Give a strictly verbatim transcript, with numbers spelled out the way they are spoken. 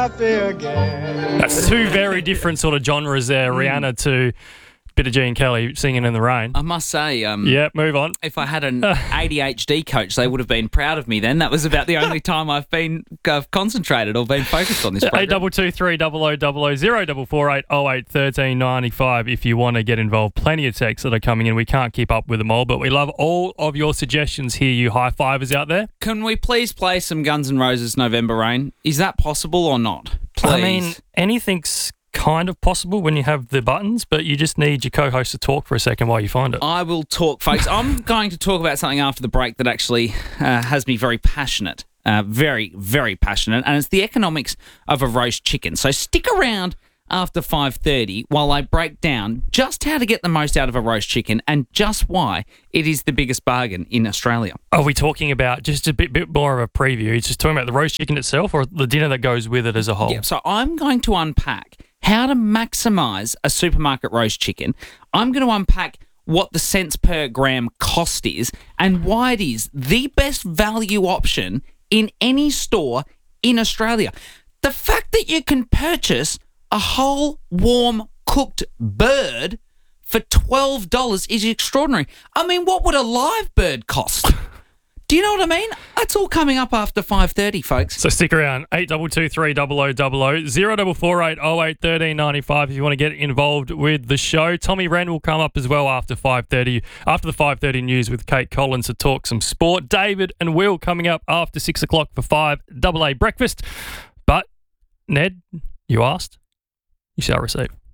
happy again. That's two very different sort of genres there. Rihanna to bit of Gene Kelly singing in the rain. I must say, um, yeah, move on. If I had an A D H D coach, they would have been proud of me then. That was about the only time I've been uh, concentrated or been focused on this program. Eight double two three double o double o zero double four eight oh eight thirteen ninety five. If you want to get involved, plenty of texts that are coming in. We can't keep up with them all, but we love all of your suggestions here. You high fivers out there. Can we please play some Guns N' Roses November Rain? Is that possible or not? Please. I mean, anything's kind of possible when you have the buttons, but you just need your co-host to talk for a second while you find it. I will talk, folks. I'm going to talk about something after the break that actually uh, has me very passionate, uh, very, very passionate, and it's the economics of a roast chicken. So stick around after five thirty while I break down just how to get the most out of a roast chicken and just why it is the biggest bargain in Australia. Are we talking about just a bit, bit more of a preview? It's just talking about the roast chicken itself or the dinner that goes with it as a whole? Yeah, so I'm going to unpack how to maximise a supermarket roast chicken. I'm going to unpack what the cents per gram cost is and why it is the best value option in any store in Australia. The fact that you can purchase a whole, warm, cooked bird for twelve dollars is extraordinary. I mean, what would a live bird cost? Do you know what I mean? That's all coming up after five thirty, folks. So stick around. eight double two three double o double o zero double four eight oh eight thirteen ninety five if you want to get involved with the show. Tommy Wren will come up as well after five thirty. After the five thirty news with Kate Collins to talk some sport. David and Will coming up after six o'clock for five double A breakfast. But Ned, you asked, you shall receive.